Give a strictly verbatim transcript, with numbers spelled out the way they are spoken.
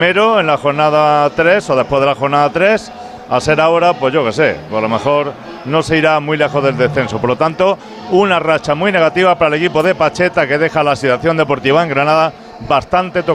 primero en la jornada tres o después de la jornada tres, a ser ahora, pues yo qué sé, pues a lo mejor no se irá muy lejos del descenso. Por lo tanto, una racha muy negativa para el equipo de Pacheta, que deja la situación deportiva en Granada bastante tocada.